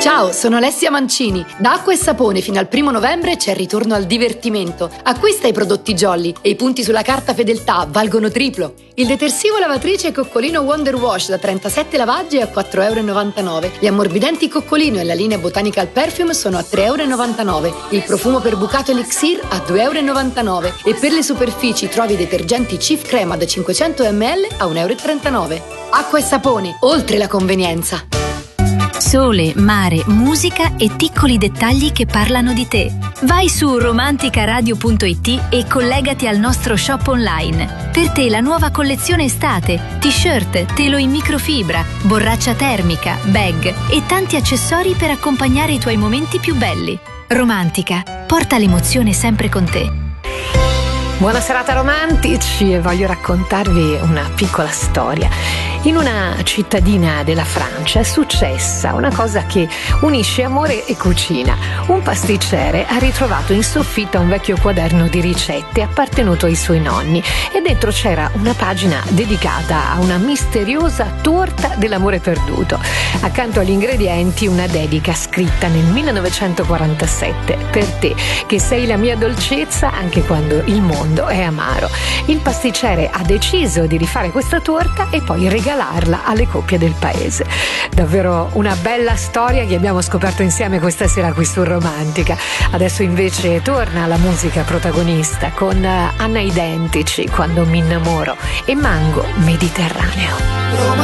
Ciao, sono Alessia Mancini. Da Acqua e Sapone fino al 1 novembre c'è il ritorno al divertimento. Acquista i prodotti Jolly e i punti sulla carta fedeltà valgono triplo. Il detersivo lavatrice Coccolino Wonder Wash da 37 lavaggi è a 4,99 €. Gli ammorbidenti Coccolino e la linea Botanical Perfume sono a 3,99 €. Il profumo per bucato Elixir a 2,99 €. E per le superfici trovi i detergenti Cif Crema da 500 ml a 1,39 €. Acqua e Sapone, oltre la convenienza. Sole, mare, musica e piccoli dettagli che parlano di te. Vai su romanticaradio.it e collegati al nostro shop online. Per te la nuova collezione estate, t-shirt, telo in microfibra, borraccia termica, bag e tanti accessori per accompagnare i tuoi momenti più belli. Romantica, porta l'emozione sempre con te. Buona serata romantici, e voglio raccontarvi una piccola storia. In una cittadina della Francia è successa una cosa che unisce amore e cucina. Un pasticcere ha ritrovato in soffitta un vecchio quaderno di ricette appartenuto ai suoi nonni e dentro c'era una pagina dedicata a una misteriosa torta dell'amore perduto. Accanto agli ingredienti una dedica scritta nel 1947: per te che sei la mia dolcezza anche quando il mondo è amaro. Il pasticcere ha deciso di rifare questa torta e poi regalarla alle coppie del paese. Davvero una bella storia che abbiamo scoperto insieme questa sera qui su Romantica. Adesso invece torna la musica protagonista con Anna Identici, Quando mi innamoro, e Mango, Mediterraneo.